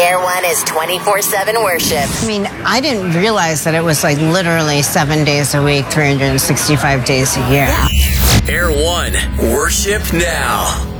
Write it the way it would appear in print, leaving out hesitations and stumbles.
Air One is 24/7 worship. I mean, I didn't realize that it was like literally 7 days a week, 365 days a year. Air One, worship now.